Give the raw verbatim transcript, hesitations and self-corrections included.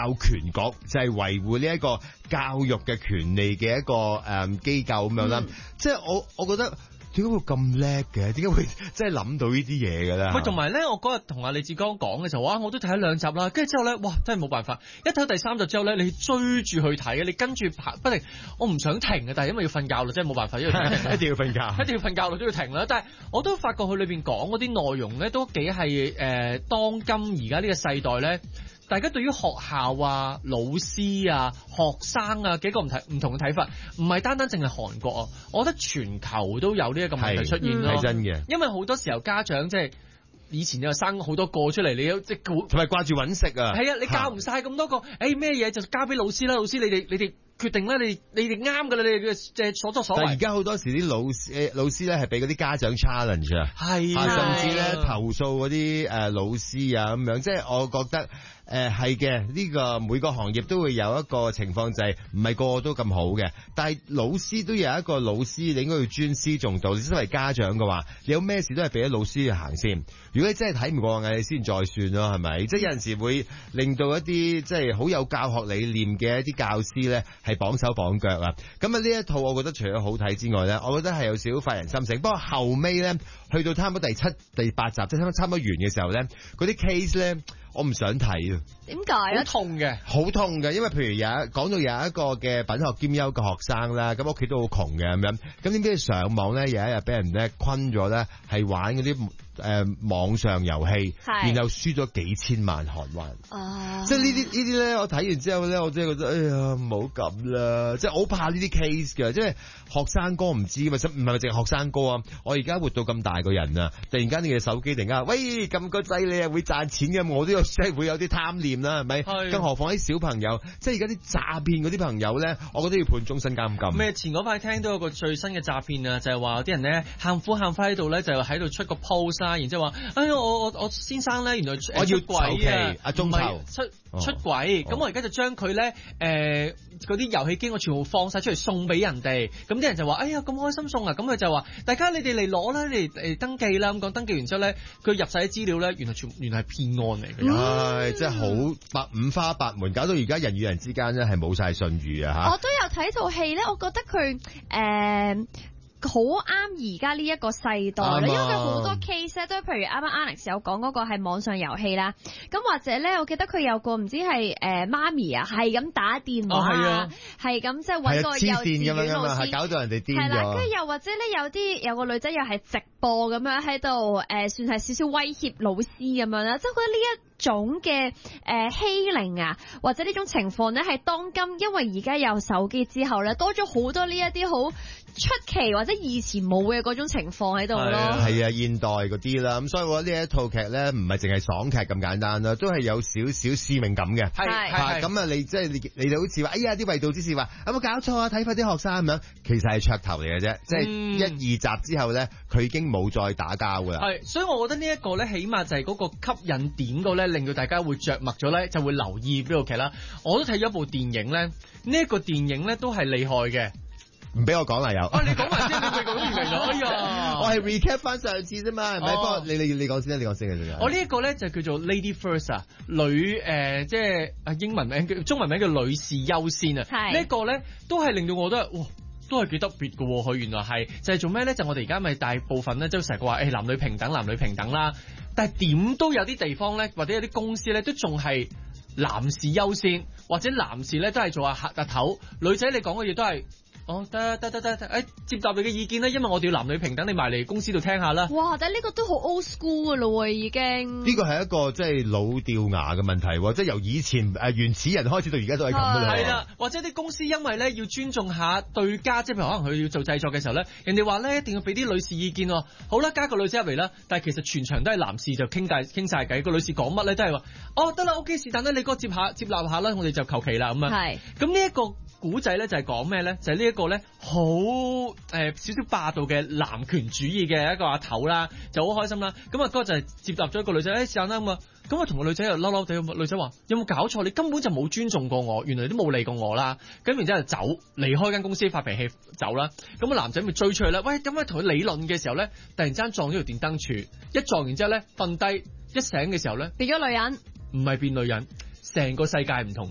教權局，就係維護呢一個教育嘅權利嘅一個誒機構咁樣啦。即係我我覺得。點解會咁叻嘅？點解會即係諗到呢啲嘢嘅咧？ 喂，同埋咧，我嗰日同阿李志剛講嘅時候，哇，我都睇咗兩集啦，跟住之後咧，哇，真係冇辦法，一睇第三集之後咧，你追住去睇嘅，你跟住拍不停，我唔想停嘅，但係因為要瞓覺啦，真係冇辦法，因為一定要瞓覺， 一定要瞓覺啦，都要停啦。但係我都發覺佢裏邊講嗰啲內容咧，都幾係誒當今而家呢個世代咧。大家對於學校啊、老師啊、學生啊幾個唔睇唔同嘅睇法，唔係單單淨係韓國啊，我覺得全球都有呢一個問題出現咯。 係真嘅， 因為好多時候家長即係以前又生好多個出嚟，你有即係同埋掛住揾食啊。 係啊，你教唔晒咁多個，誒咩嘢就交俾老師啦，老師你哋你哋決定啦，你你哋啱㗎啦，你哋嘅即係所作所為。但係而家好多時啲老師老師咧係俾嗰啲家長 challenge 啊，係啊，甚至咧投訴嗰啲誒老師啊咁樣，即係我覺得。誒係嘅，呢個每個行業都會有一個情況，就係唔係個個都咁好嘅。但係老師都有一個老師，你應該要尊師重道。你身為家長嘅話，你有咩事都係俾咗老師去行先。如果你真係睇唔過眼，你先再算咯，係咪？即係有陣時會令到一啲即係好有教學理念嘅一啲教師咧，係綁手綁腳啊。咁啊呢一套，我覺得除咗好睇之外咧，我覺得係有少少發人心醒。不過後尾咧，去到差唔多第七、第八集，即係差唔多差唔多完嘅時候咧，嗰啲 case 咧。我唔想睇啊！ 點解啊？ 好痛嘅， 好痛嘅，因為譬如有講到有一個嘅品學兼優嘅學生啦，咁屋企都好窮嘅咁樣，咁點知上網咧有一日俾人咧困咗咧，係玩嗰啲誒網上遊戲，然後輸咗幾千萬韓元。哦，即係呢啲呢啲咧，我睇完之後咧，我真係覺得哎呀唔好咁啦，即係好怕呢啲 case 嘅，即係學生哥唔知㗎嘛，唔係淨係學生哥啊！我而家活到咁大個人啊，突然間你嘅手機突然間，喂撳個掣你係會賺錢嘅，我都有。即係會有啲貪念啦，係咪？更何況啲小朋友，即係而家啲詐騙嗰啲朋友咧，我覺得要判終身監禁。 咩？前嗰排聽到有個最新嘅詐騙啊，就係話有啲人咧喊苦喊忽喺度咧，就喺度出個 post 啦，然之後話：哎呀，我我我先生咧，原來我要鬼啊， 阿中頭出出軌，咁、哦、我而家就將佢咧誒嗰啲遊戲機我全部放晒出嚟送俾人哋，咁啲人就話：哎呀，咁開心送啊！咁佢就話：大家你哋嚟攞啦，你哋誒登記啦。咁講登記完之後咧，佢入晒啲資料咧，原來全原來係騙案嚟嘅。 嗯唉，真係好百五花八門，搞到而家人與人之間咧係冇晒信譽啊！吓， 我都有睇套戲咧，我覺得佢誒好啱而家呢一個世代啦，因為佢好多 case 咧都係譬如啱啱 Alex 有講嗰個係網上遊戲啦，咁或者咧，我記得佢有個唔知係誒媽咪啊，係咁打電話，係咁即係揾個幼稚園老師， 搞到人哋癲咗。 係啦，跟住又或者咧有啲有個女仔又係直播咁樣喺度誒，算係少少威脅老師咁樣啦，即係覺得呢一種嘅誒、呃、欺凌啊，或者呢種情況咧，係當今因為而家有手機之後咧，多咗好多呢一啲好出奇或者以前冇嘅嗰種情況喺度咯。 係啊，現代嗰啲啦，咁所以我覺得呢一套劇咧，唔係淨係爽劇咁簡單啦，都係有少少使命感嘅。係係咁啊，你即係你你就好似話，哎呀啲衛道之士話有冇搞錯啊？睇翻啲學生咁樣，其實係噱頭嚟嘅啫，即係、嗯、一二集之後咧，佢已經冇再打交噶啦。 係，所以我覺得呢一個咧，起碼就係嗰個吸引點個咧，令到大家會着墨咗咧，就會留意呢套劇啦。我都睇咗一部電影咧，呢、這、一個電影咧都係厲害嘅。 唔俾我講啦，有。 啊，你講埋先，你未講完咗。哎呀， 我係 recap 翻上次啫嘛，係咪？不過你你你講先啦，你講先嘅。 我呢一個咧就叫做 Lady First 啊，女誒，即係啊英文名叫中文名叫女士優先啊。係。呢一個咧都係令到我覺得哇，都係幾特別嘅喎。佢原來係就係做咩咧？就我哋而家咪大部分咧都成日話誒男女平等，男女平等啦。但係點都有啲地方咧，或者有啲公司咧都仲係男士優先，或者男士咧都係做下客頭，女仔你講嘅嘢都係。哦，得得得得得，誒，接答你嘅意見啦，因為我哋要男女平等，你埋嚟公司度聽下啦。 哇，但係呢個都好 old school 噶咯，已經。呢個係一個即係老掉牙嘅問題，即係由以前誒原始人開始到而家都係咁噶啦。 係啦，或者啲公司因為咧要尊重下對家，即係譬如可能佢要做製作嘅時候咧，人哋話咧一定要俾啲女士意見喎。好啦，加個女仔入嚟啦，但係其實全場都係男士就傾大傾曬偈，個女士講乜咧都係話，哦得啦 ，OK 是但啦，你個接下接納下啦，我哋就求其啦咁啊。係。咁呢一個古仔咧就係講咩咧？就係呢一個咧好誒少少霸道嘅男權主義嘅一個阿頭啦，就好開心啦。咁啊哥就係接納咗一個女仔，誒試下啦咁啊。咁啊同個女仔又嬲嬲地，女仔話有冇搞錯？你根本就冇尊重過我，原來你都冇理過我啦。咁然之後就走，離開間公司發脾氣走啦。咁個男仔咪追出去啦。喂，咁啊同佢理論嘅時候咧，突然間撞咗條電燈柱，一撞完之後咧瞓低，一醒嘅時候咧變咗女人，唔係變女人，成個世界唔同。